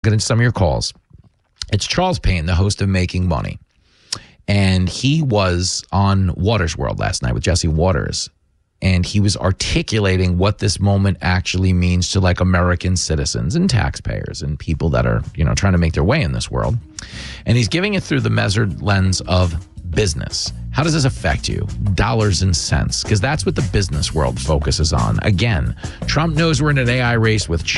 Get into some of your calls. It's Charles Payne, the host of Making Money. And he was on Waters World last night with Jesse Waters. And he was articulating what this moment actually means to like American citizens and taxpayers and people that are, trying to make their way in this world. And he's giving it through the measured lens of business. How does this affect you? Dollars and cents, because that's what the business world focuses on. Again, Trump knows we're in an AI race with